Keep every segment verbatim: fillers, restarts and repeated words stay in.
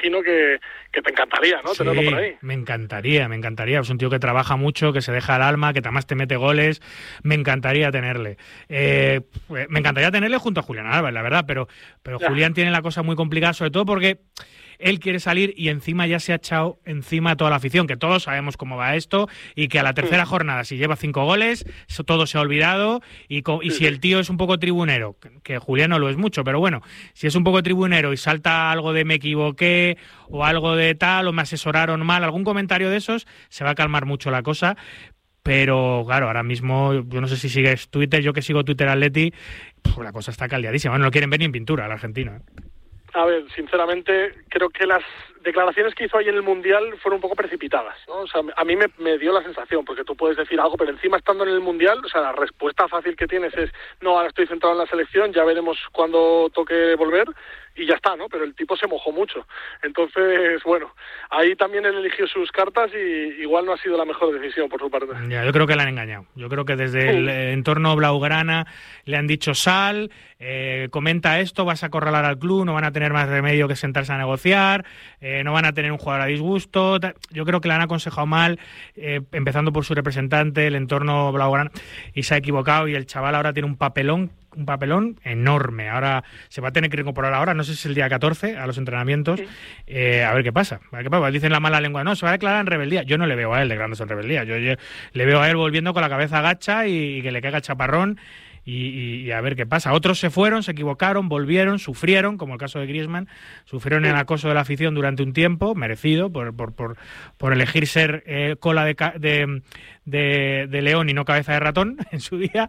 imagino que, que te encantaría, ¿no? Sí, tenerlo por ahí. Me encantaría, me encantaría. Es un tío que trabaja mucho, que se deja el alma, que además te mete goles. Me encantaría tenerle. Eh, me encantaría tenerle junto a Julián Álvarez, la verdad, pero, pero Julián tiene la cosa muy complicada, sobre todo porque él quiere salir y encima ya se ha echado encima a toda la afición, que todos sabemos cómo va esto y que a la tercera jornada, si lleva cinco goles, eso todo se ha olvidado y, y si el tío es un poco tribunero, que Julián no lo es mucho, pero bueno, si es un poco tribunero y salta algo de me equivoqué o algo de tal o me asesoraron mal, algún comentario de esos, se va a calmar mucho la cosa. Pero claro, ahora mismo, yo no sé si sigues Twitter, yo que sigo Twitter Atleti, pues la cosa está caldeadísima, no lo quieren ver ni en pintura al argentino, ¿eh? A ver, sinceramente, creo que las declaraciones que hizo ahí en el Mundial fueron un poco precipitadas, ¿no? O sea, a mí me, me dio la sensación, porque tú puedes decir algo, pero encima estando en el Mundial, o sea, la respuesta fácil que tienes es, no, ahora estoy centrado en la selección, ya veremos cuándo toque volver, y ya está, ¿no? Pero el tipo se mojó mucho. Entonces, bueno, ahí también él eligió sus cartas y igual no ha sido la mejor decisión por su parte. Ya, yo creo que le han engañado. Yo creo que desde el entorno blaugrana le han dicho sal, eh, comenta esto, vas a acorralar al club, no van a tener más remedio que sentarse a negociar, eh, no van a tener un jugador a disgusto. Yo creo que le han aconsejado mal, eh, empezando por su representante, el entorno blaugrana, y se ha equivocado y el chaval ahora tiene un papelón un papelón enorme. Ahora se va a tener que incorporar ahora, no sé si es el día catorce, a los entrenamientos, eh, a ver qué pasa. A ver qué pasa. Dicen la mala lengua, no, se va a declarar en rebeldía. Yo no le veo a él declarándose en rebeldía. Yo, yo le veo a él volviendo con la cabeza agacha y, y que le caiga el chaparrón y, y, y a ver qué pasa. Otros se fueron, se equivocaron, volvieron, sufrieron, como el caso de Griezmann, sufrieron el acoso de la afición durante un tiempo, merecido, por, por, por, por elegir ser eh, cola de, de, de, de león y no cabeza de ratón en su día.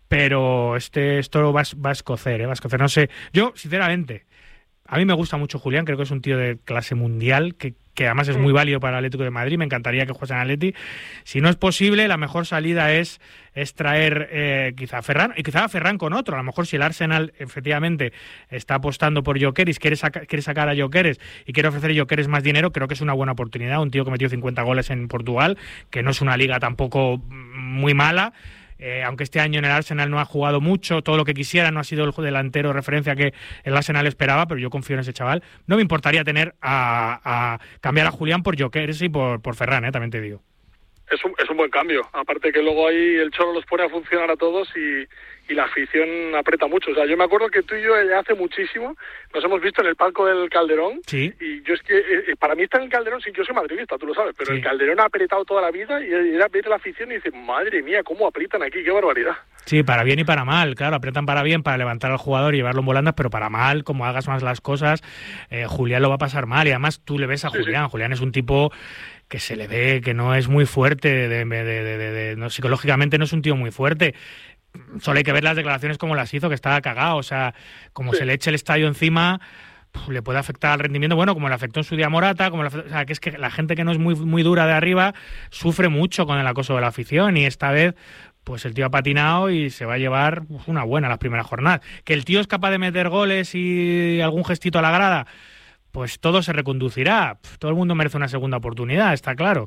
Pero este esto va, va a escocer, ¿eh? va a escocer. No sé, yo, sinceramente, a mí me gusta mucho Julián, creo que es un tío de clase mundial, que, que además es muy válido para el Atlético de Madrid, me encantaría que jugase en Atleti. Si no es posible, la mejor salida es, es traer eh, quizá a Ferran, y quizá a Ferran con otro. A lo mejor si el Arsenal efectivamente está apostando por Gyökeres, quiere, saca, quiere sacar a Gyökeres y quiere ofrecer a Gyökeres más dinero, creo que es una buena oportunidad. Un tío que metió cincuenta goles en Portugal, que no es una liga tampoco muy mala. Eh, aunque este año en el Arsenal no ha jugado mucho, todo lo que quisiera, no ha sido el delantero de referencia que el Arsenal esperaba, pero yo confío en ese chaval. No me importaría tener a, a cambiar a Julián por Gyökeres y por, por Ferran, ¿eh? También te digo. Es un, es un buen cambio, aparte que luego ahí el Cholo los pone a funcionar a todos y, y la afición aprieta mucho. O sea, yo me acuerdo que tú y yo ya hace muchísimo nos hemos visto en el palco del Calderón. Sí. Y yo es que, eh, para mí estar en el Calderón, sí, yo soy madridista, tú lo sabes, pero sí. El Calderón ha apretado toda la vida y era ver la afición y dices, madre mía, cómo aprietan aquí, qué barbaridad. Sí, para bien y para mal, claro, aprietan para bien para levantar al jugador y llevarlo en volandas, pero para mal, como hagas más las cosas, eh, Julián lo va a pasar mal y además tú le ves a sí, Julián, sí. Julián es un tipo que se le ve que no es muy fuerte, de, de, de, de, de, de, no, psicológicamente no es un tío muy fuerte. Solo hay que ver las declaraciones como las hizo, que estaba cagado, o sea, como sí. se le eche el estadio encima, puf, le puede afectar al rendimiento, bueno, como le afectó en su día Morata, como le afectó, o sea, que es que la gente que no es muy, muy dura de arriba sufre mucho con el acoso de la afición y esta vez pues el tío ha patinado y se va a llevar uf, una buena las primeras jornadas. Que el tío es capaz de meter goles y algún gestito a la grada, pues todo se reconducirá. Todo el mundo merece una segunda oportunidad, está claro.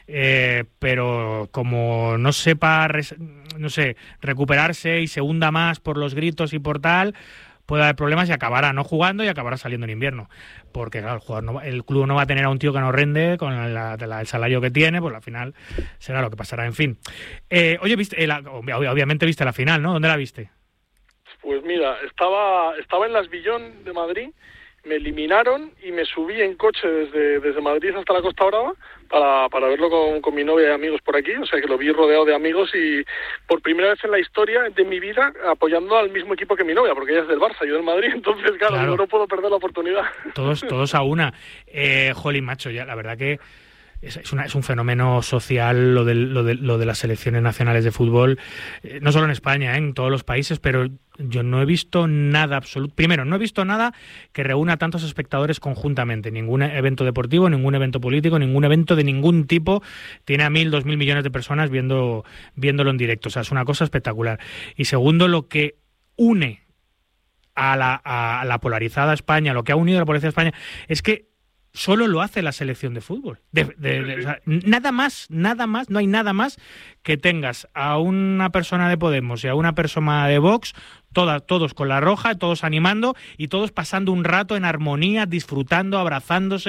Eh, pero como no sepa, res, no sé, recuperarse y se hunda más por los gritos y por tal, puede haber problemas y acabará no jugando y acabará saliendo en invierno. Porque claro, el, jugador no, el club no va a tener a un tío que no rende con la, la, el salario que tiene, pues al final será lo que pasará. En fin. Eh, oye, viste, la, obviamente viste la final, ¿no? ¿Dónde la viste? Pues mira, estaba, estaba en Las Villón de Madrid. Me eliminaron y me subí en coche desde, desde Madrid hasta la Costa Brava para, para verlo con, con mi novia y amigos por aquí, o sea que lo vi rodeado de amigos y por primera vez en la historia de mi vida apoyando al mismo equipo que mi novia, porque ella es del Barça, yo del Madrid, entonces claro, claro. no puedo perder la oportunidad. Todos, todos a una. Eh, jolín, macho, ya la verdad que Es, es, una, es un fenómeno social lo de, lo, de, lo de las selecciones nacionales de fútbol, eh, no solo en España, eh, en todos los países, pero yo no he visto nada absoluto. Primero, no he visto nada que reúna a tantos espectadores conjuntamente. Ningún evento deportivo, ningún evento político, ningún evento de ningún tipo tiene a mil, dos mil millones de personas viendo, viéndolo en directo. O sea, es una cosa espectacular. Y segundo, lo que une a la, a la polarizada España, lo que ha unido a la polarizada España, es que solo lo hace la selección de fútbol. De, de, de, o sea, nada más, nada más, no hay nada más que tengas a una persona de Podemos y a una persona de Vox, todas, todos con la roja, todos animando y todos pasando un rato en armonía, disfrutando, abrazándose.